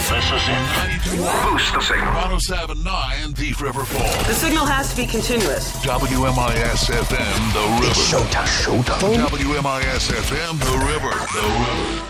This is it. Boost the signal. 1079 Thief River Falls. The signal has to be continuous. WMIS FM, The River. It's showtime. WMIS FM, The River.